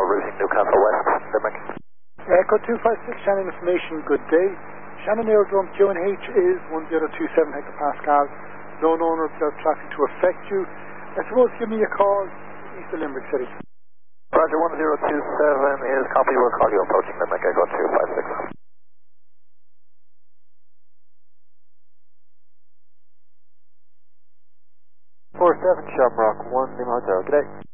routing Newcastle West, Limerick. Echo 256, Shannon information, good day. Shannon Aerodrome QNH is 1027 hectopascal. Known owner without traffic to affect you. I suppose give me a call east of Limerick City. Roger, 1027 is copy, we'll call you approaching Limerick, Echo 256. 47 Shamrock 1 Lima Hotel, good day.